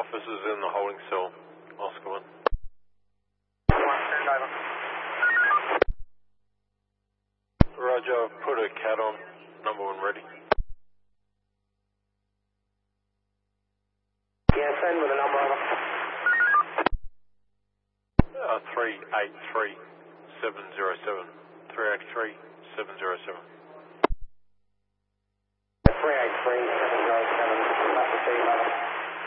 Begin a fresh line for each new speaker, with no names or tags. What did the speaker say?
officers in the holding cell. Oscar 1. Roger, I've put a cat on. Number 1 ready.
Yeah, send with a number over.
383707. 383707.
383707, that's the team, over.